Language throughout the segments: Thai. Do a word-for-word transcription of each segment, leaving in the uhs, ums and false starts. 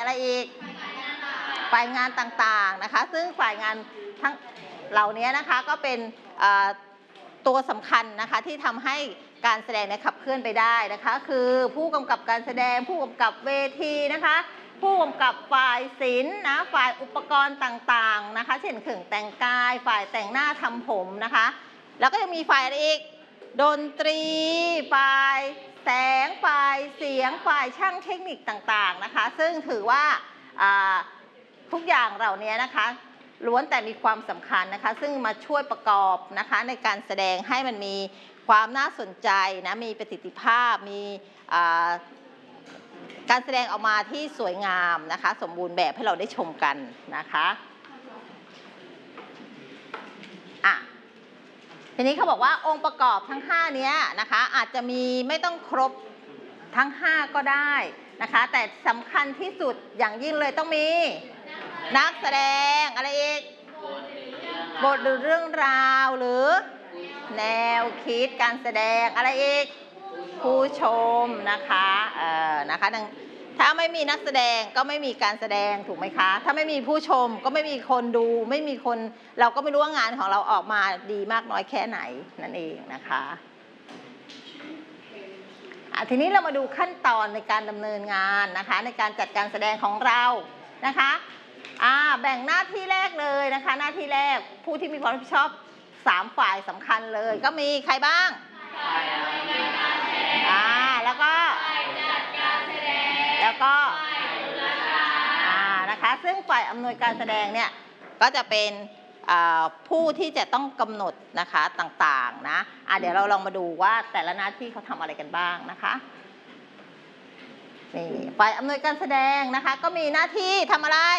อะไรอีกฝ่ายงานต่างๆนะคะซึ่งฝ่ายงานทั้งเหล่านี้นะคะก็เป็นตัวสำคัญนะคะที่ทำให้การแสดงเนี่ยขับเคลื่อนไปได้นะคะคือผู้กำกับการแสดงผู้กำกับเวทีนะคะผู้กำกับฝ่ายศิลป์นะฝ่ายอุปกรณ์ต่างๆนะคะเช่นเครื่องแต่งกายฝ่ายแต่งหน้าทำผมนะคะแล้วก็ยังมีฝ่ายอะไรอีกดนตรีฝ่ายแสงฝ่ายเสียงฝ่ายช่างเทคนิคต่างๆนะคะซึ่งถือว่าทุกอย่างเหล่านี้นะคะล้วนแต่มีความสำคัญนะคะซึ่งมาช่วยประกอบนะคะในการแสดงให้มันมีความน่าสนใจนะมีประสิทธิภาพมีการแสดงออกมาที่สวยงามนะคะสมบูรณ์แบบให้เราได้ชมกันนะคะอ่ะทีนี้เขาบอกว่าองค์ประกอบทั้งห้านี้นะคะอาจจะมีไม่ต้องครบทั้งห้าก็ได้นะคะแต่สำคัญที่สุดอย่างยิ่งเลยต้องมีนักแสดงอะไรอีกบทหรือเรื่องราวหรือแนวคิดการแสดงอะไรอีกผู้ชมนะคะเอ่อนะคะถ้าไม่มีนักแสดงก็ไม่มีการแสดงถูกไหมคะถ้าไม่มีผู้ชมก็ไม่มีคนดูไม่มีคนเราก็ไม่รู้ว่างานของเราออกมาดีมากน้อยแค่ไหนนั่นเองนะคะทีนี้เรามาดูขั้นตอนในการดำเนินงานนะคะในการจัดการแสดงของเรานะคะอ่าแบ่งหน้าที่แรกเลยนะคะหน้าที่แรกผู้ที่มีความรับผิดชอบสามฝ่ายสำคัญเลยก็มีใครบ้างอ่าแล้วก็แล้วก็อ่านะคะซึ่งฝ่ายอำนวยการแสดงเนี่ยก็จะเป็นผู้ที่จะต้องกำหนดนะคะต่างๆนะอ่ะเดี๋ยวเราลองมาดูว่าแต่ละหน้าที่เขาทำอะไรกันบ้างนะคะนี่ฝ่ายอำนวยการแสดงนะคะก็มีหน้าที่ทำอะไร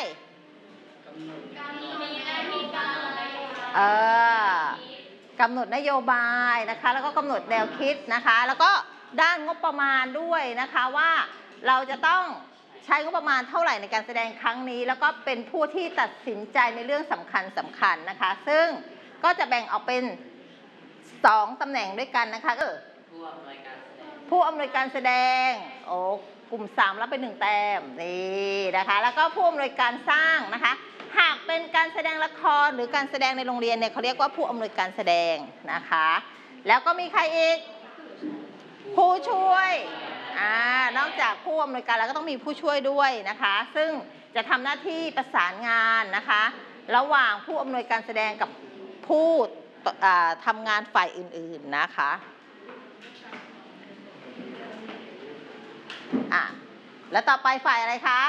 เออกำหนดนโยบายนะคะแล้วก็กำหนดแนวคิดนะคะแล้วก็ด้านงบประมาณด้วยนะคะว่าเราจะต้องใช้งบประมาณเท่าไหร่ในการแสดงครั้งนี้แล้วก็เป็นผู้ที่ตัดสินใจในเรื่องสำคัญสำคัญนะคะซึ่งก็จะแบ่งออกเป็นสองตำแหน่งด้วยกันนะคะเออผู้อำนวยการแสดงโอ้กลุ่มสามรับเป็นหนึ่งแต้มนี่นะคะแล้วก็ผู้อำนวยการสร้างนะคะหากเป็นการแสดงละครหรือการแสดงในโรงเรียนเนี่ยเขาเรียกว่าผู้อำนวยการแสดงนะคะแล้วก็มีใครอีกผู้ช่วยอ่านอกจากผู้อำนวยการแล้วก็ต้องมีผู้ช่วยด้วยนะคะซึ่งจะทำหน้าที่ประสานงานนะคะระหว่างผู้อำนวยการแสดงกับผู้ทำงานฝ่ายอื่นๆนะคะอ่ะแล้วต่อไปฝ่ายอะไรคะ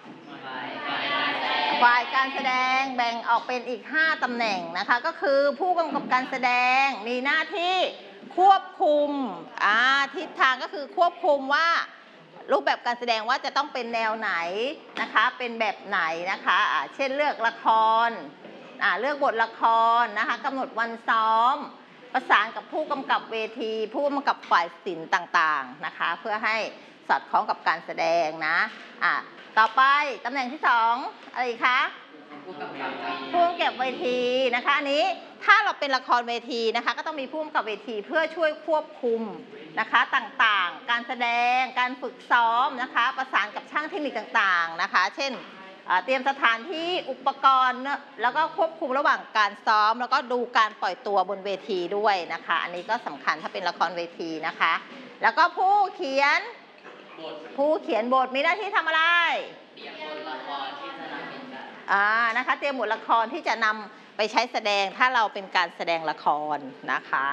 ฝ่ายการแสดงแบ่งออกเป็นอีกห้าตำแหน่งนะคะก็คือผู้กำกับการแสดงมีหน้าที่ควบคุมอ่าทิศทางก็คือควบคุมว่ารูปแบบการแสดงว่าจะต้องเป็นแนวไหนนะคะเป็นแบบไหนนะคะอ่าเช่นเลือกละครอ่าเลือกบทละครนะคะกำหนดวันซ้อมประสานกับผู้กำกับเวทีผู้กำกับฝ่ายศิลป์ต่างๆนะคะเพื่อให้สอดคล้องกับการแสดงนะอ่าต่อไปตำแหน่งที่สองอะไรคะผู้กำกับเวทีนะคะอันนี้ถ้าเราเป็นละครเวทีนะคะก็ต้องมีผู้กำกับเวทีเพื่อช่วยควบคุมนะคะต่างๆการแสดงการฝึกซ้อมนะคะประสานกับช่างเทคนิคต่างๆนะคะเช่นเตรียมสถานที่อุปกรณ์แล้วก็ควบคุมระหว่างการซ้อมแล้วก็ดูการปล่อยตัวบนเวทีด้วยนะคะอันนี้ก็สำคัญถ้าเป็นละครเวทีนะคะแล้วก็ผู้เขียนผู้เขียนบทมีหน้าที่ทำอะไรเตรียมบทละครที่จะนำเป็นการอ่านะคะเตรียมบทละครที่จะนำไปใช้แสดงถ้าเราเป็นการแสดงละครนะคะ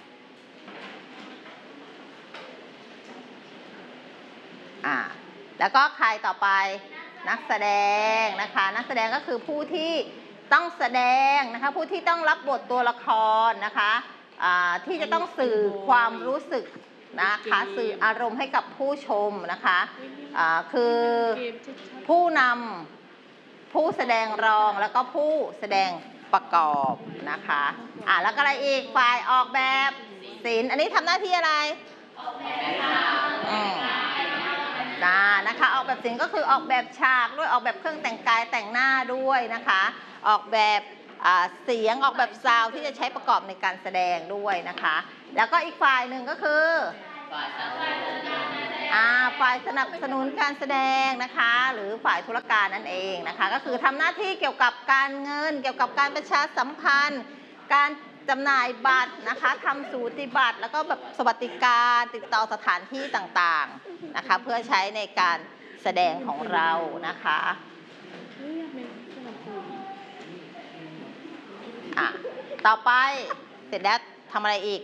อ่าแล้วก็ใครต่อไปนักแสดงนะคะนักแสดงก็คือผู้ที่ต้องแสดงนะคะผู้ที่ต้องรับบทตัวละครนะคะอ่าที่จะต้องสื่อความรู้สึกนะคะสื่ออารมณ์ให้กับผู้ชมนะคะอ่าคือผู้นำผู้แสดงรองแล้วก็ผู้แสดงประกอบนะคะอ่าแล้วก็อะไรอีกฝ่ายออกแบบศิลป์อันนี้ทำหน้าที่อะไรออกแบบอืมนะคะออกแบบศิลป์ก็คือออกแบบฉากด้วยออกแบบเครื่องแต่งกายแต่งหน้าด้วยนะคะออกแบบเสียงออกแบบซาวด์ที่จะใช้ประกอบในการแสดงด้วยนะคะแล้วก็อีกฝ่ายหนึ่งก็คือฝ่ายอ่าฝ่ายสนับสนุนการแสดงนะคะหรือฝ่ายธุรการนั่นเองนะคะก็คือทำหน้าที่เกี่ยวกับการเงินเกี่ยวกับการประชาสัมพันธ์การจำหน่ายบัตรนะคะทำสูติบัตรแล้วก็แบบสวัสดิการติดต่อสถานที่ต่างๆนะคะเพื่อใช้ในการแสดงของเรานะคะอ่ะต่อไปเสร็จแล้วทำอะไรอีก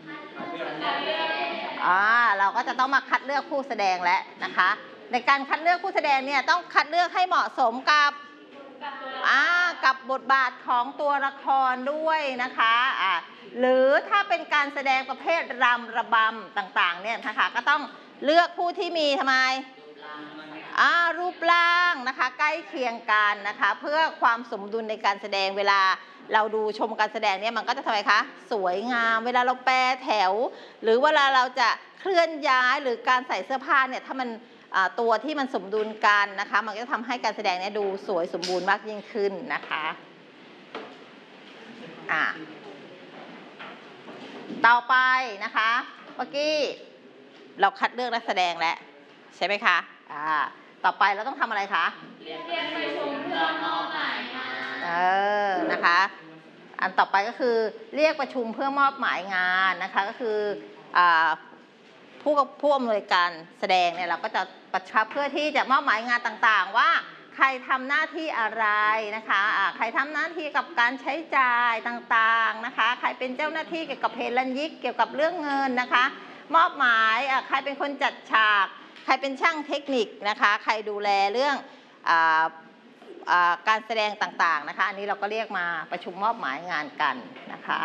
อ่าเราก็จะต้องมาคัดเลือกผู้แสดงแล้วนะคะในการคัดเลือกผู้แสดงเนี่ยต้องคัดเลือกให้เหมาะสมกับอ่ากับบทบาทของตัวละครด้วยนะคะอ่าหรือถ้าเป็นการแสดงประเภทรำระบำต่างๆเนี่ยนะคะก็ต้องเลือกผู้ที่มีทำไมอ่ารูปร่างนะคะใกล้เคียงกันนะคะเพื่อความสมดุลในการแสดงเวลาเราดูชมการแสดงเนี่ยมันก็จะทำไมคะสวยงามเวลาเราแปรแถวหรือเวลาเราจะเคลื่อนย้ายหรือการใส่เสื้อผ้าเนี่ยถ้ามันตัวที่มันสมดุลกันนะคะมันก็จะทำให้การแสดงเนี่ยดูสวยสมบูรณ์มากยิ่งขึ้นนะคะอ่ะต่อไปนะคะเมื่อกี้เราคัดเลือกนักแสดงแล้วใช่ไหมคะอ่าต่อไปเราต้องทำอะไรคะเรียกประชุมเพื่อมอบหมายงานเออนะคะอันต่อไปก็คือเรียกประชุมเพื่อมอบหมายงานนะคะก็คืออ่าผู้ผู้อำนวยการแสดงเนี่ยเราก็จะประชุมเพื่อที่จะมอบหมายงานต่างๆว่าใครทำหน้าที่อะไรนะคะะใครทำหน้าที่กับการใช้จ่ายต่างๆนะคะใครเป็นเจ้าหน้าที่เกี่ยวกับเพลนยิกเกี่ยวกับเรื่องเงินนะคะมอบหมายใครเป็นคนจัดฉากใครเป็นช่างเทคนิคนะคะใครดูแลเรื่องอาการแสดงต่างๆนะคะอันนี้เราก็เรียกมาประชุมมอบหมายงานกันนะคะ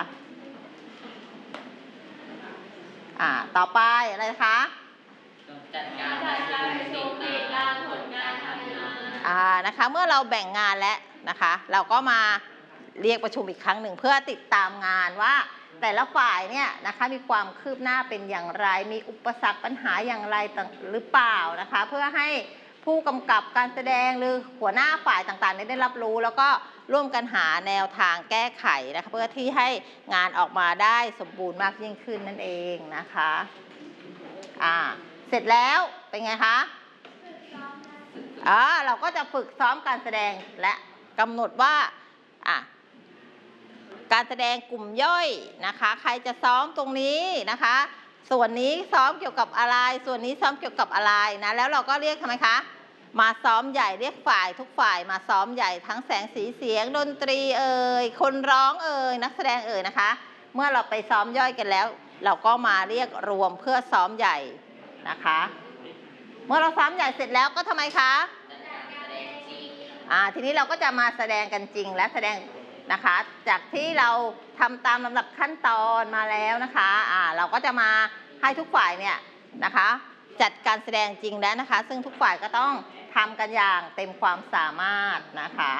อ่าต่อไปอะไรคะจัดการประชุมติดตามผลการทำงานอ่านะคะเมื่อเราแบ่งงานแล้วนะคะเราก็มาเรียกประชุมอีกครั้งหนึ่งเพื่อติดตามงานว่าแต่ละฝ่ายเนี่ยนะคะมีความคืบหน้าเป็นอย่างไรมีอุปสรรคปัญหาอย่างไรหรือเปล่านะคะเพื่อให้ผู้กำกับการแสดงหรือหัวหน้าฝ่ายต่างๆได้รับรู้แล้วก็ร่วมกันหาแนวทางแก้ไขนะคะเพื่อที่ให้งานออกมาได้สมบูรณ์มากยิ่งขึ้นนั่นเองนะคะอ่าเสร็จแล้วเป็นไงคะอ่าเราก็จะฝึกซ้อมการแสดงและกำหนดว่าอ่ะการแสดงกลุ่มย่อยนะคะใครจะซ้อมตรงนี้นะคะส่วนนี้ซ้อมเกี่ยวกับอะไรส่วนนี้ซ้อมเกี่ยวกับอะไรนะแล้วเราก็เรียกทำไมคะมาซ้อมใหญ่เรียกฝ่ายทุกฝ่ายมาซ้อมใหญ่ทั้งแสงสีเสียงดนตรีเอ่ยคนร้องเอ่ยนักแสดงเอ่ยนะคะเมื่อเราไปซ้อมย่อยกันแล้วเราก็มาเรียกรวมเพื่อซ้อมใหญ่นะคะเมื่อเราซ้อมใหญ่เสร็จแล้วก็ทำไมคะอ่าทีนี้เราก็จะมาแสดงกันจริงและแสดงนะคะจากที่เราทำตามลำดับขั้นตอนมาแล้วนะคะอ่าเราก็จะมาให้ทุกฝ่ายเนี่ยนะคะจัดการแสดงจริงแล้วนะคะซึ่งทุกฝ่ายก็ต้องทำกันอย่างเต็มความสามารถนะคะ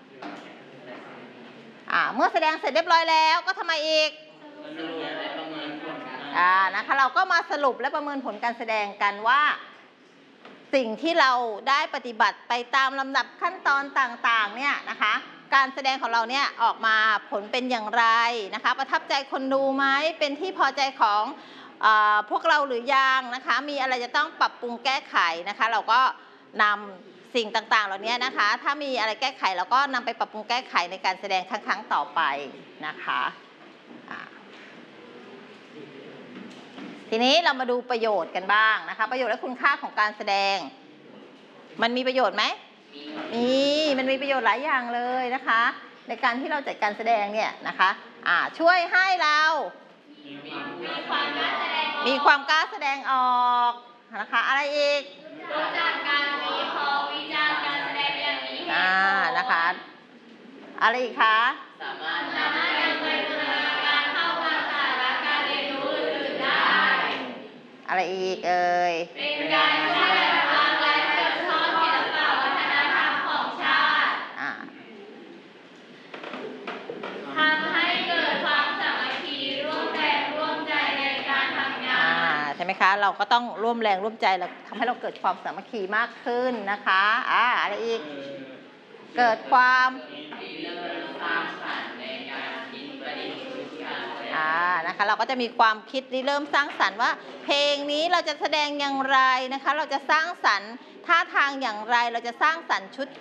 อ่าเมื่อแสดงเสร็จเรียบร้อยแล้วก็ทำไมอีกอ่านะคะเราก็มาสรุปและประเมินผลการแสดงกันว่าสิ่งที่เราได้ปฏิบัติไปตามลำดับขั้นตอนต่างๆเนี่ยนะคะการแสดงของเราเนี่ยออกมาผลเป็นอย่างไรนะคะประทับใจคนดูไหมเป็นที่พอใจของเอ่อพวกเราหรือยังนะคะมีอะไรจะต้องปรับปรุงแก้ไขนะคะเราก็นำสิ่งต่างๆเหล่านี้นะคะถ้ามีอะไรแก้ไขเราก็นำไปปรับปรุงแก้ไขในการแสดงครั้งๆต่อไปนะคะทีนี้เรามาดูประโยชน์กันบ้างนะคะประโยชน์และคุณค่าของการแสดงมันมีประโยชน์ไหมมีมันมีประโยชน์หลายอย่างเลยนะคะในการที่เราจัดการแสดงเนี่ยนะคะอ่าช่วยให้เรามีความกล้าแสดงมีความกล้าแสดงออกนะคะอะไรอีกรู้จักการวิเคราะห์วิจารณ์การแสดงอย่างมีเหตุผลอ่านะคะอะไรอีกคะสามารถนำไปบูรณาการเข้ากับสาระการเรียนรู้อื่นๆได้อะไรอีกเอ่ยเป็นการช่วยทางและเสริมสร้างศิลปะวัฒนธรรมของชาติทำให้เกิดความสามัคคีร่วมแรงร่วมใจในการทำงานใช่ไหมคะเราก็ต้องร่วมแรงร่วมใจแล้วทำให้เราเกิดความสามัคคีมากขึ้นนะคะอ่าอะไรอีกเกิดความอ่านะคะ เราก็จะมีความคิดริเริ่มสร้างสรรค์ว่า เพลงนี้เราจะแสดงอย่างไรนะคะ เราจะสร้างสรรค์ท่าทางอย่างไร เราจะสร้างสรรค์ชุด